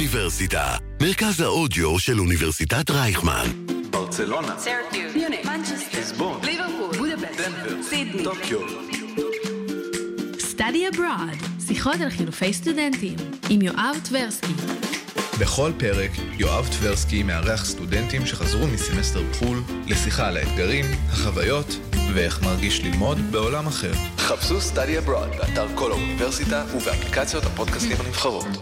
האוניברסיטה, מרכז האודיו של אוניברסיטת רייכמן. ברצלונה, סרטיוס, מיוניק, מנצ'סטר, ליסבון, ליברפול, בודפשט, דנבר, סידני, טוקיו. Study Abroad, שיחות על חילופי סטודנטים, עם יואב טברסקי. בכל פרק, יואב טברסקי מארח סטודנטים שחזרו מסמסטר בחול לשיחה על האתגרים, החוויות ואיך מרגיש ללמוד בעולם אחר. חפשו Study Abroad באתר כל האוניברסיטה ובאפליקציות הפודקאסטים הנבחרות.